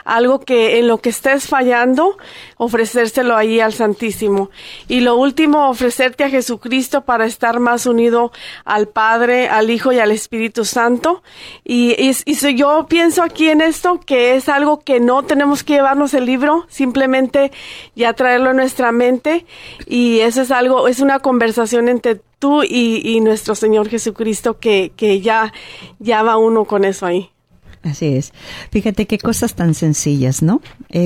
algo que en lo que estés fallando, ofrecérselo ahí al Santísimo. Y lo último, ofrecerte a Jesucristo para estar más unido al Padre, al Hijo y al Espíritu Santo. Y yo pienso aquí en esto que es algo que no tenemos que llevarnos el libro, simplemente ya traerlo en nuestra mente, y eso es algo, es una conversación entre tú y nuestro Señor Jesucristo que ya va uno con eso ahí. Así es. Fíjate qué cosas tan sencillas, ¿no?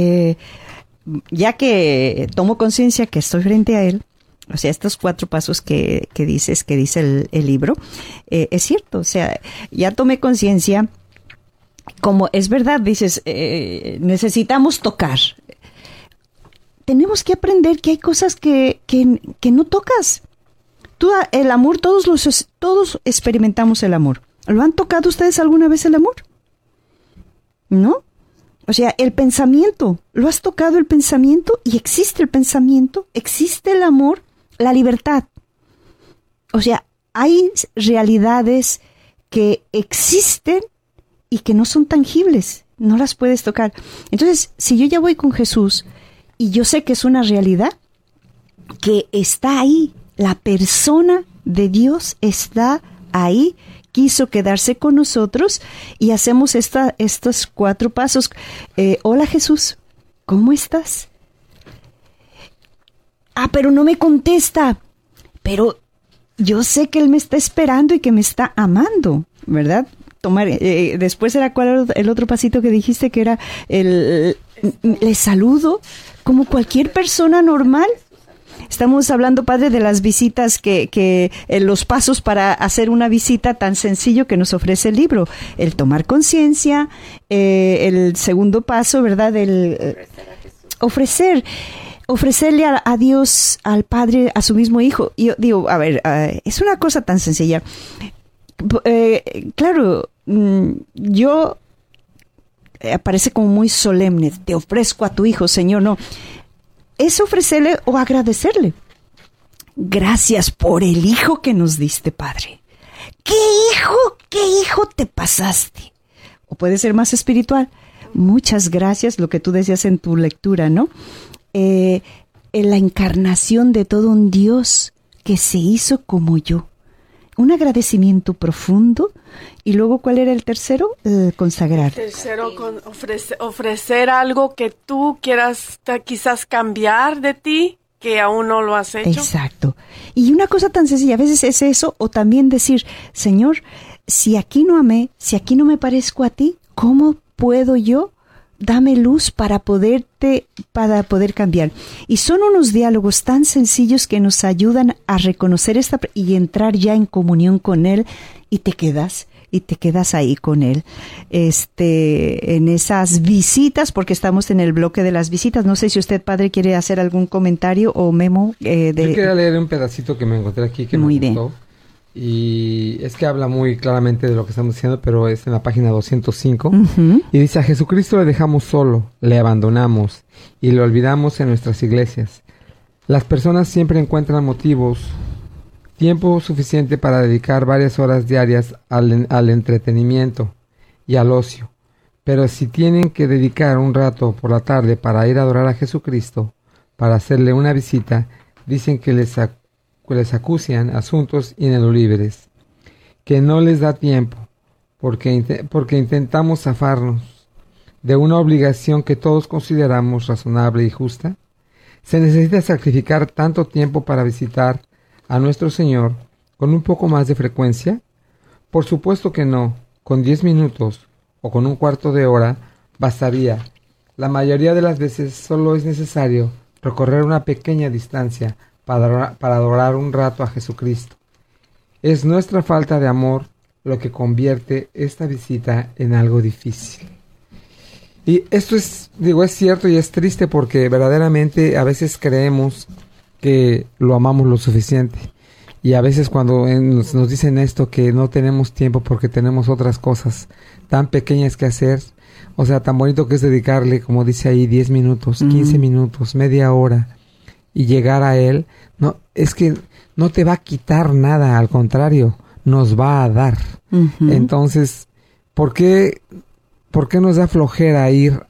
Ya que tomo conciencia que estoy frente a Él, o sea, estos 4 pasos que dice el libro, es cierto, o sea, ya tomé conciencia, como es verdad, dices, necesitamos tocar. Tenemos que aprender que hay cosas que no tocas. El amor, todos experimentamos el amor. ¿Lo han tocado ustedes alguna vez el amor? ¿No? O sea, el pensamiento, ¿lo has tocado el pensamiento? Y existe el pensamiento, existe el amor, la libertad. O sea, hay realidades que existen y que no son tangibles, no las puedes tocar. Entonces, si yo ya voy con Jesús y yo sé que es una realidad, que está ahí, la persona de Dios está ahí, quiso quedarse con nosotros y hacemos estos 4 pasos. Hola Jesús, ¿cómo estás? Pero no me contesta. Pero yo sé que Él me está esperando y que me está amando, ¿verdad? Después era ¿cuál era el otro pasito que dijiste? Que era le saludo como cualquier persona normal. Estamos hablando, Padre, de las visitas que los pasos para hacer una visita tan sencillo que nos ofrece el libro. El tomar conciencia, el segundo paso, ¿verdad? Ofrecerle a Dios, al Padre, a su mismo Hijo. Y yo digo, a ver, es una cosa tan sencilla. Claro, yo parece como muy solemne. Te ofrezco a tu Hijo, Señor, no. Es ofrecerle o agradecerle. Gracias por el Hijo que nos diste, Padre. ¿Qué hijo te pasaste? O puede ser más espiritual. Muchas gracias, lo que tú decías en tu lectura, ¿no? En la encarnación de todo un Dios que se hizo como yo. Un agradecimiento profundo. Y luego, ¿cuál era el tercero? Consagrar. El tercero, ofrecer algo que tú quieras quizás cambiar de ti, que aún no lo has hecho. Exacto. Y una cosa tan sencilla, a veces es eso, o también decir, Señor, si aquí no amé, si aquí no me parezco a ti, ¿cómo puedo yo? Dame luz para poder cambiar. Y son unos diálogos tan sencillos que nos ayudan a reconocer y entrar ya en comunión con Él, y te quedas ahí con Él. En esas visitas, porque estamos en el bloque de las visitas. No sé si usted, Padre, quiere hacer algún comentario o Memo. Yo quería leer un pedacito que me encontré aquí que me gustó. Bien. Y es que habla muy claramente de lo que estamos diciendo, pero es en la página 205. Uh-huh. Y dice, a Jesucristo le dejamos solo, le abandonamos y le olvidamos en nuestras iglesias. Las personas siempre encuentran tiempo suficiente para dedicar varias horas diarias al entretenimiento y al ocio. Pero si tienen que dedicar un rato por la tarde para ir a adorar a Jesucristo, para hacerle una visita, dicen que les acucian asuntos ineludibles, que no les da tiempo, porque intentamos zafarnos de una obligación que todos consideramos razonable y justa. ¿Se necesita sacrificar tanto tiempo para visitar a nuestro Señor con un poco más de frecuencia? Por supuesto que no. Con 10 minutos o con un cuarto de hora bastaría. La mayoría de las veces solo es necesario recorrer una pequeña distancia para adorar un rato a Jesucristo. Es nuestra falta de amor lo que convierte esta visita en algo difícil. Y esto es cierto y es triste, porque verdaderamente a veces creemos que lo amamos lo suficiente. Y a veces cuando nos dicen esto, que no tenemos tiempo porque tenemos otras cosas tan pequeñas que hacer, o sea, tan bonito que es dedicarle, como dice ahí, 10 minutos, 15 minutos, media hora, y llegar a Él, no, es que no te va a quitar nada, al contrario, nos va a dar. Uh-huh. Entonces, ¿por qué nos da flojera ir